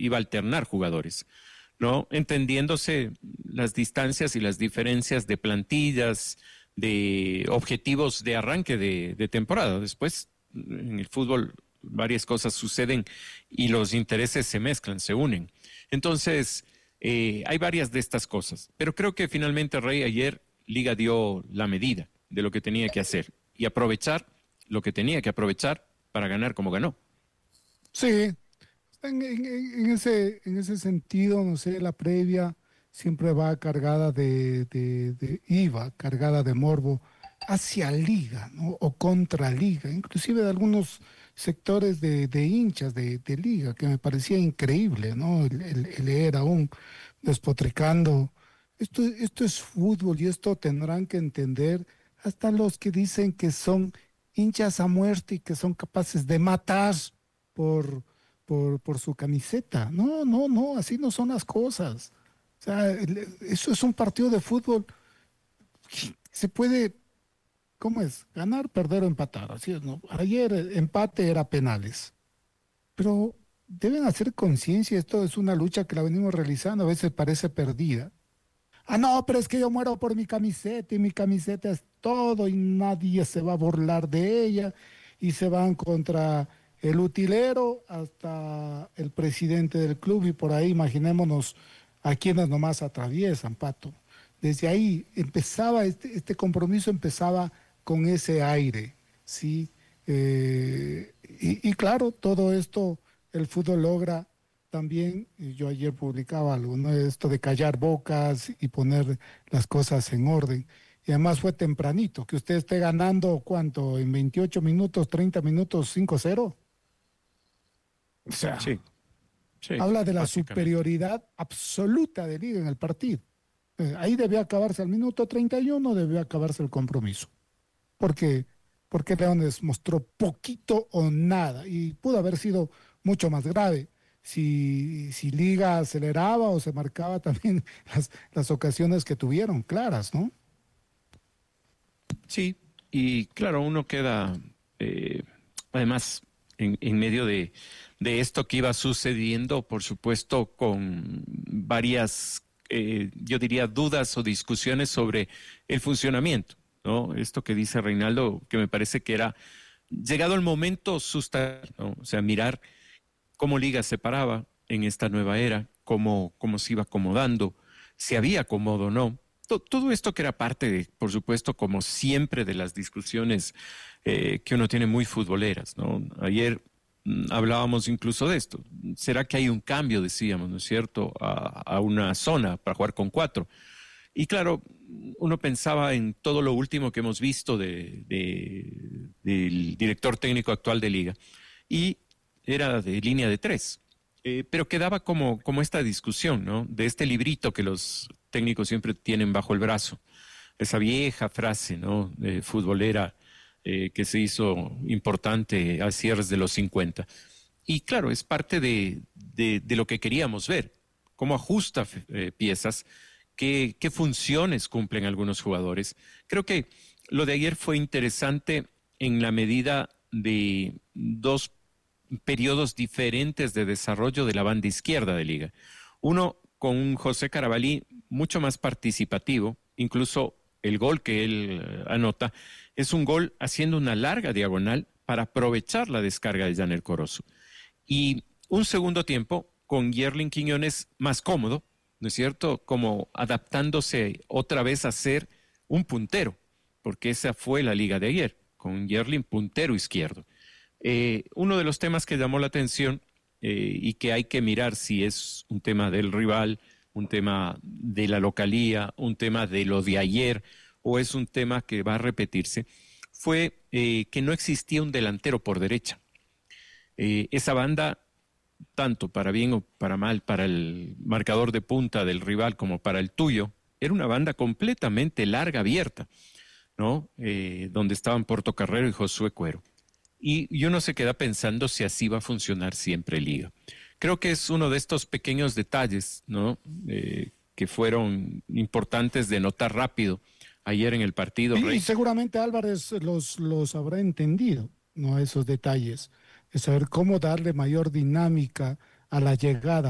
iba a alternar jugadores, ¿no? Entendiéndose las distancias y las diferencias de plantillas, de objetivos de arranque de temporada. Después, en el fútbol, varias cosas suceden y los intereses se mezclan, se unen. Entonces, hay varias de estas cosas. Pero creo que finalmente, Rey, ayer Liga dio la medida de lo que tenía que hacer y aprovechar lo que tenía que aprovechar para ganar como ganó. Sí, en ese sentido, no sé, la previa siempre va cargada iba cargada de morbo hacia Liga, ¿no? O contra Liga, inclusive de algunos sectores de hinchas de Liga, que me parecía increíble, ¿no? El leer aún despotricando. Esto es fútbol y esto tendrán que entender hasta los que dicen que son hinchas a muerte y que son capaces de matar por, por su camiseta. No, no, no, así no son las cosas. O sea, eso es un partido de fútbol. Se puede, ¿cómo es? Ganar, perder o empatar. Así es, ¿no? Ayer empate era penales. Pero deben hacer conciencia, esto es una lucha que la venimos realizando, a veces parece perdida. Ah, no, pero es que yo muero por mi camiseta y mi camiseta es todo y nadie se va a burlar de ella y se van contra el utilero hasta el presidente del club y por ahí imaginémonos a quienes nomás atraviesan, Pato. Desde ahí empezaba, este compromiso empezaba con ese aire, ¿sí? Y claro, todo esto el fútbol logra también, y yo ayer publicaba algo, ¿no? Esto de callar bocas y poner las cosas en orden. Y además fue tempranito, que usted esté ganando, ¿cuánto? En 28 minutos, 30 minutos, 5-0. O sea, Sí, sí, habla de la básicamente. superioridad absoluta de Liga en el partido. Ahí debió acabarse al minuto 31, debió acabarse el compromiso. Porque, porque Leones mostró poquito o nada y pudo haber sido mucho más grave si Liga aceleraba o se marcaba también las ocasiones que tuvieron claras, ¿no? Sí, y claro, uno queda, además, en medio de esto que iba sucediendo, por supuesto, con varias, yo diría, dudas o discusiones sobre el funcionamiento, ¿no? Esto que dice Reinaldo, que me parece que era, llegado el momento, sustancial, ¿no? O sea, mirar cómo Liga se paraba en esta nueva era, cómo se iba acomodando, si había acomodo o no. Todo esto que era parte, de, por supuesto, como siempre, de las discusiones que uno tiene muy futboleras, ¿no? Ayer hablábamos incluso de esto. ¿Será que hay un cambio, decíamos, ¿no es cierto?, a una zona para jugar con cuatro? Y claro, uno pensaba en todo lo último que hemos visto del director técnico actual de Liga. Y era de línea de tres. Pero quedaba como esta discusión, ¿no? De este librito que los técnicos siempre tienen bajo el brazo. Esa vieja frase, ¿no? Futbolera que se hizo importante a cierres de los 50. Y claro, es parte de lo que queríamos ver. Cómo ajusta piezas, qué funciones cumplen algunos jugadores. Creo que lo de ayer fue interesante en la medida de dos periodos diferentes de desarrollo de la banda izquierda de Liga. Uno con un José Carabalí mucho más participativo, incluso el gol que él anota es un gol haciendo una larga diagonal para aprovechar la descarga de Janel Corozo. Y un segundo tiempo con Yerlin Quiñones más cómodo, ¿no es cierto? Como adaptándose otra vez a ser un puntero, porque esa fue la Liga de ayer, con Yerlin puntero izquierdo. Uno de los temas que llamó la atención y que hay que mirar si es un tema del rival, un tema de la localía, un tema de lo de ayer o es un tema que va a repetirse, fue que no existía un delantero por derecha. Esa banda, tanto para bien o para mal, para el marcador de punta del rival como para el tuyo, era una banda completamente larga, abierta, ¿no? Donde estaban Portocarrero y Josué Cuero. Y uno se queda pensando si así va a funcionar siempre Liga. Creo que es uno de estos pequeños detalles, ¿no? Que fueron importantes de notar rápido ayer en el partido, Y Rey. seguramente Álvarez los habrá entendido, ¿no? Esos detalles, de saber cómo darle mayor dinámica a la llegada.